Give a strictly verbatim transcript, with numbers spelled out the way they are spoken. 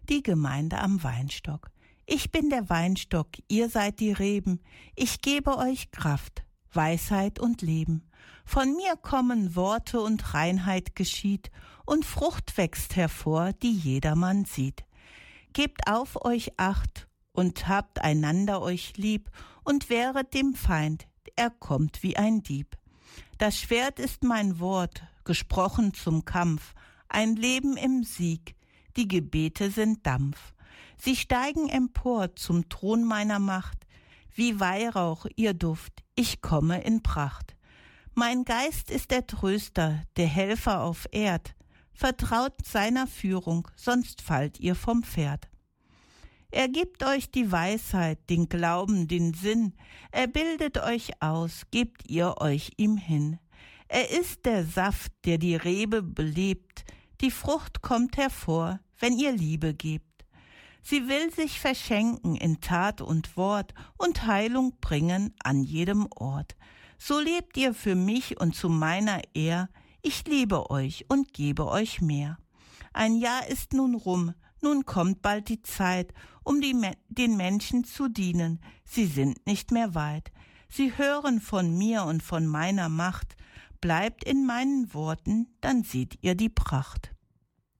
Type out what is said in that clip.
Die Gemeinde am Weinstock. Ich bin der Weinstock, ihr seid die Reben. Ich gebe euch Kraft, Weisheit und Leben. Von mir kommen Worte und Reinheit geschieht und Frucht wächst hervor, die jedermann sieht. Gebt auf euch Acht und habt einander euch lieb und wehret dem Feind, er kommt wie ein Dieb. Das Schwert ist mein Wort, gesprochen zum Kampf, ein Leben im Sieg, die Gebete sind Dampf. Sie steigen empor zum Thron meiner Macht, wie Weihrauch ihr Duft, ich komme in Pracht. Mein Geist ist der Tröster, der Helfer auf Erd, vertraut seiner Führung, sonst fallt ihr vom Pferd. Er gibt euch die Weisheit, den Glauben, den Sinn, er bildet euch aus, gebt ihr euch ihm hin. Er ist der Saft, der die Rebe belebt, die Frucht kommt hervor, wenn ihr Liebe gebt. Sie will sich verschenken in Tat und Wort und Heilung bringen an jedem Ort. So lebt ihr für mich und zu meiner Ehr, ich liebe euch und gebe euch mehr. Ein Jahr ist nun rum, nun kommt bald die Zeit, um die, den Menschen zu dienen, sie sind nicht mehr weit. Sie hören von mir und von meiner Macht, bleibt in meinen Worten, dann seht ihr die Pracht.